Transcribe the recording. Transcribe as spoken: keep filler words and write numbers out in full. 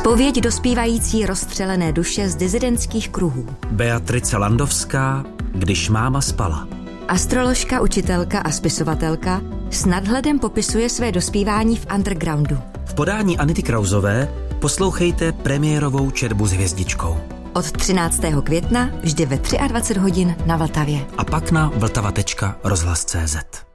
Zpověď dospívající rozstřelené duše z dizidentských kruhů. Beatrice Landovská, Když máma spala. Astroložka, učitelka a spisovatelka s nadhledem popisuje své dospívání v undergroundu. V podání Anity Krausové poslouchejte premiérovou Četbu s hvězdičkou. Od třináctého května vždy ve dvacet tři hodin na Vltavě. A pak na vltava tečka rozhlas tečka cé zet.